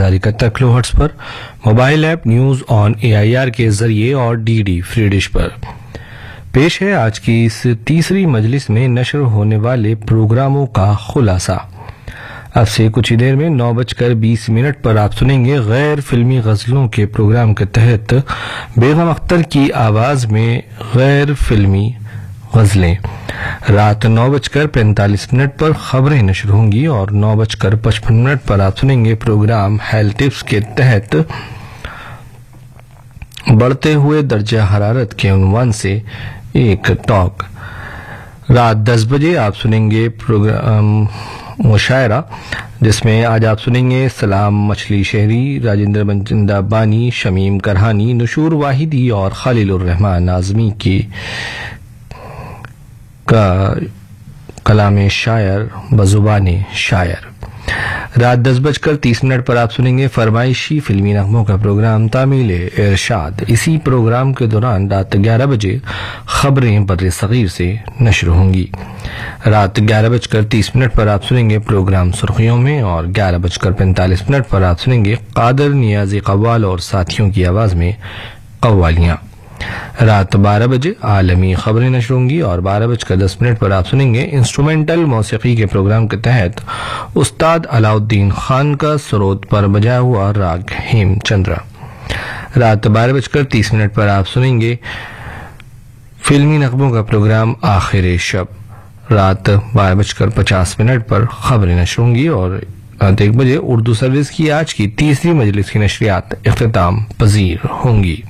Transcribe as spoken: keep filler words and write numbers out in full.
ممالک تک کلو hertz per, mobile app news on a I R کے ذریعے اور ڈی ڈی فری ڈش پر۔ پیش ہے آج کی اس تیسری مجلس میں نشر ہونے والے پروگراموں کا خلاصہ۔ اب سے کچھ ہی دیر میں نو بج کر بیس منٹ پر آپ سنیں گے غیر فلمی غزلوں کے پروگرام کے تحت بیگم اختر کی آواز میں غیر فلمی غزلیں۔ رات نو بج کر پینتالیس منٹ پر خبریں نشر ہوں گی اور نو بج کر پچپن منٹ پر آپ سنیں گے پروگرام ہیلتھ ٹپس کے تحت بڑھتے ہوئے درجہ حرارت کے عنوان سے ایک ٹاک۔ رات دس بجے آپ سنیں گے پروگرام مشاعرہ، جس میں آج آپ سنیں گے سلام مچھلی شہری، راجندر بنجندہ بانی، شمیم کرہانی، نشور واحدی اور خلیل الرحمان اعظمی کی کا کلام شاعر بزبان شاعر۔ رات دس بج کر تیس منٹ پر آپ سنیں گے فرمائشی فلمی نغموں کا پروگرام تعمیل ارشاد۔ اسی پروگرام کے دوران رات گیارہ بجے خبریں بر صغیر سے نشر ہوں گی۔ رات گیارہ بج کر تیس منٹ پر آپ سنیں گے پروگرام سرخیوں میں اور گیارہ بج کر پینتالیس منٹ پر آپ سنیں گے قادر نیازی قوال اور ساتھیوں کی آواز میں قوالیاں۔ رات بارہ بجے عالمی خبریں نشر ہوں گی اور بارہ بج کر دس منٹ پر آپ سنیں گے انسٹرومنٹل موسیقی کے پروگرام کے تحت استاد علاء الدین خان کا سرود پر بجایا ہوا راگ ہیم چندرا۔ رات بارہ بج کر تیس منٹ پر آپ سنیں گے فلمی نغموں کا پروگرام آخر شب۔ رات بارہ بج کر پچاس منٹ پر خبریں نشر ہوں گی اور رات ایک بجے اردو سروس کی آج کی تیسری مجلس کی نشریات اختتام پذیر ہوں گی۔